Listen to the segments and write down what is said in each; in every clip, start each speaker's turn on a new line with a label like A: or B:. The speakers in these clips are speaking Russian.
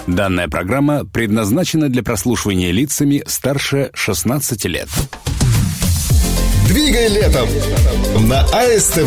A: Данная программа предназначена для прослушивания лицами старше 16 лет.
B: «Двигай летом» на АСТВ.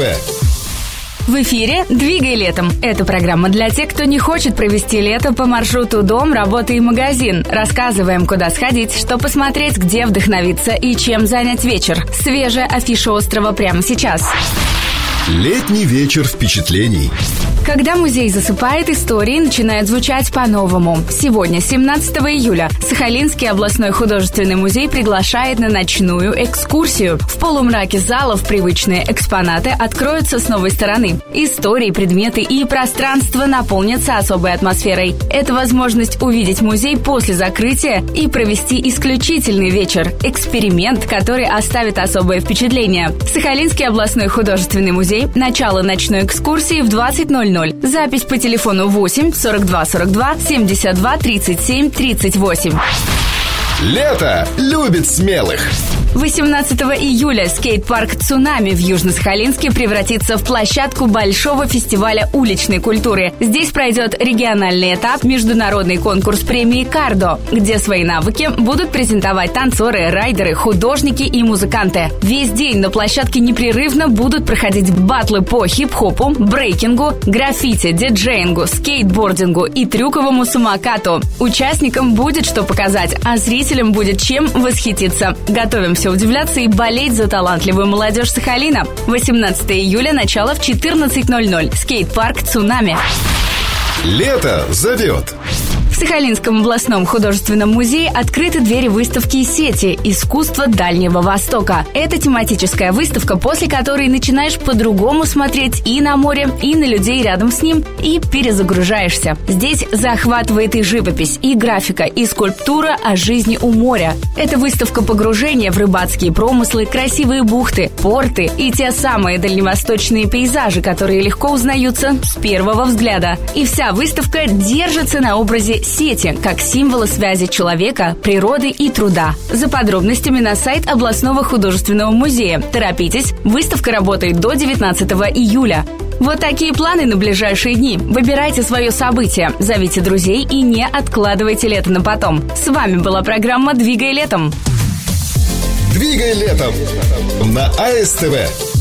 C: В эфире «Двигай летом». Это программа для тех, кто не хочет провести лето по маршруту дом, работа и магазин. Рассказываем, куда сходить, что посмотреть, где вдохновиться и чем занять вечер. Свежая афиша острова прямо сейчас.
B: Летний вечер впечатлений.
C: Когда музей засыпает, истории начинают звучать по-новому. Сегодня, 17 июля, Сахалинский областной художественный музей приглашает на ночную экскурсию. В полумраке залов привычные экспонаты откроются с новой стороны. Истории, предметы и пространство наполнятся особой атмосферой. Это возможность увидеть музей после закрытия и провести исключительный вечер. Эксперимент, который оставит особое впечатление. Сахалинский областной художественный музей. Начало ночной экскурсии в 20:00. Запись по телефону 8 42 42 72 37 38.
B: Лето любит смелых.
C: 18 июля скейт-парк «Цунами» в Южно-Сахалинске превратится в площадку большого фестиваля уличной культуры. Здесь пройдет региональный этап международный конкурс премии «Кардо», где свои навыки будут презентовать танцоры, райдеры, художники и музыканты. Весь день на площадке непрерывно будут проходить баттлы по хип-хопу, брейкингу, граффити, диджеингу, скейтбордингу и трюковому самокату. Участникам будет что показать, а зрителям будет чем восхититься. Готовимся удивляться и болеть за талантливую молодежь Сахалина. 18 июля, начало в 14:00. Скейт-парк «Цунами».
B: Лето зовет.
C: В Сахалинском областном художественном музее открыты двери выставки «Сети. Искусство Дальнего Востока». Это тематическая выставка, после которой начинаешь по-другому смотреть и на море, и на людей рядом с ним, и перезагружаешься. Здесь захватывает и живопись, и графика, и скульптура о жизни у моря. Это выставка погружения в рыбацкие промыслы, красивые бухты, порты и те самые дальневосточные пейзажи, которые легко узнаются с первого взгляда. И вся выставка держится на образе сети, как символа связи человека, природы и труда. За подробностями на сайт областного художественного музея. Торопитесь, выставка работает до 19 июля. Вот такие планы на ближайшие дни. Выбирайте свое событие, зовите друзей и не откладывайте лето на потом. С вами была программа «Двигай летом».
B: «Двигай летом» на АСТВ.